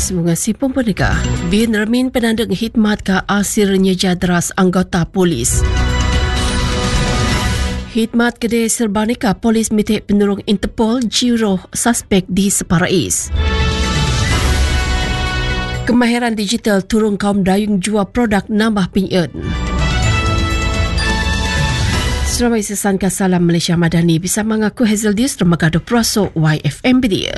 Terima kasih pendengar. Bin Ramin penandang khidmat ke asirnya jadras anggota polis. Khidmat kedai Serbanika, polis mitik penurung Interpol jiro suspek di Separais. Kemahiran digital turun kaum dayung jual produk nambah pinjat. Seramai sesangka salam Malaysia Madani bisa mengaku Hazel Dius remagado proso YFM Media.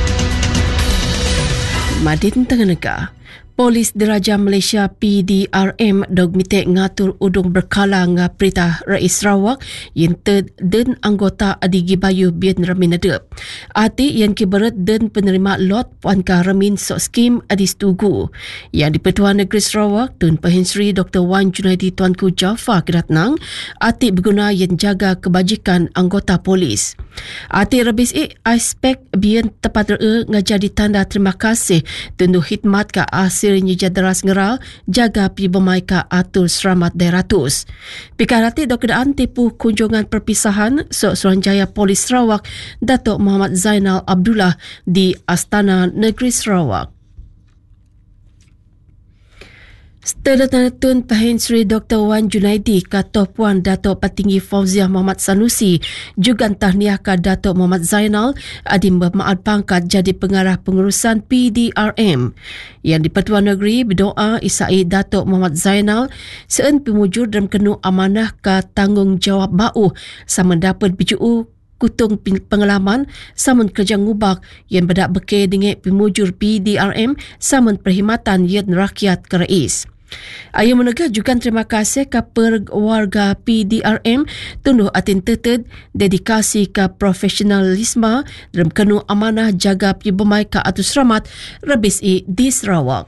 Madin Tengganaga, Polis Diraja Malaysia PDRM dog mitek ngatur udung berkala nga Perintah Rais Sarawak yang dan anggota Adigi Bayu Bien Ramin Adep. Ati yang kibarat dan penerima lot Puan Ka Ramin Sok Skim Adis Tugu. Yang di-Pertuan Negeri Sarawak Tun Perhensri Dr. Wan Junaidi Tuanku Jaafar Kedatnang, ati berguna yang jaga kebajikan anggota polis. Ati rabis aspek bien tepat ngajadi tanda terima kasih tentu khidmat ke asirnya jadaras ngeral jaga pi bemaika atur selamat daeratus. Pikarati do kedaan tipu kunjungan perpisahan Suruhanjaya Polis Sarawak Datuk Muhammad Zainal Abdullah di Astana Negeri Sarawak. Setelah Tun Perhensri Dr. Wan Junaidi kata Puan Datuk Petinggi Fauziah Muhammad Sanusi juga tahniah ke Datuk Muhammad Zainal adim bermaad pangkat jadi pengarah pengurusan PDRM. Yang di-Pertuan Negeri berdoa isai Datuk Muhammad Zainal seun pemujur dalam kenu amanah ke tanggungjawab bau sama dapat bijuu kutung pengalaman samun kerja ngubak yang bedak beke dengan pemujur PDRM samun perkhidmatan yang rakyat ke rais. Ayah menegak juga terima kasih ke warga PDRM tunduh atin teted dedikasi ke profesionalisme dalam kenu amanah jaga pibemai ke atus selamat rebis di Sarawak.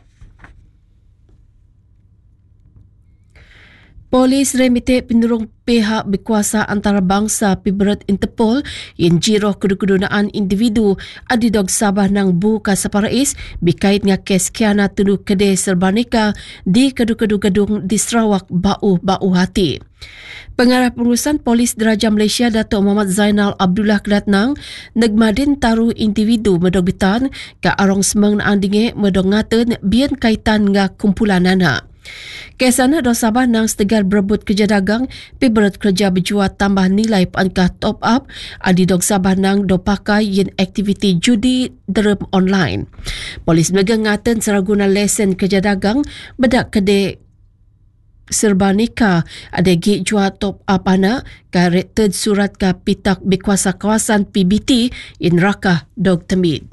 Polis remite penurung pihak berkuasa antarabangsa Piberat Interpol yang jiroh kedua-kedunaan individu adidog Sabah nang buka Separais berkait dengan kes kiana tuduh kedai Serbanika di kedua-kedua gedung di Sarawak bau hati. Pengarah pengurusan Polis Diraja Malaysia Datuk Muhammad Zainal Abdullah Kedatnang negmadin taruh individu medogbitan ke arong semeng andinge medongaten bian kaitan dengan kumpulan anak. Kesana do Sabah nang setegar berebut kerja dagang pi berat kerja berjual tambah nilai angka top up adi dog Sabah nang do pakai yen aktiviti judi derem online. Polis megang ngaten seraguna lesen kerja dagang bedak kedai Serbanika ada gig jual top up anak kareted surat ka pitak berkuasa kawasan PBT in Rakah dog temid.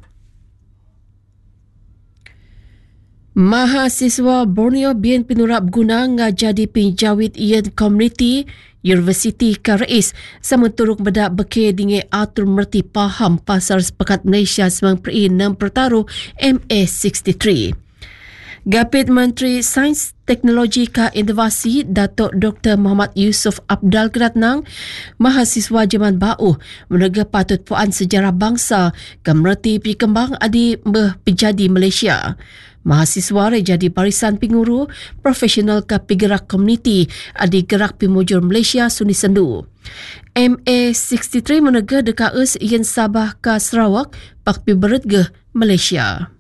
Mahasiswa Borneo Bien Pinurap guna ngajadi pinjawit ian komuniti Universiti Karais sama turuk bedak beke dengan atur merti paham pasar sepakat Malaysia 9.6 pertaruh MA63. Gapit Menteri Sains Teknologi ke Inovasi Datuk Dr. Muhammad Yusof Abdal Kedatnang, mahasiswa Jerman bau menega patut puan sejarah bangsa kemerti pi kembang adi berpejadi Malaysia. Mahasiswa jadi barisan penguru profesional ke pegerak komuniti adi gerak pemujur Malaysia Suni Sendu. MA63 menega dekat us yang Sabah ke Sarawak pak pi beretge Malaysia.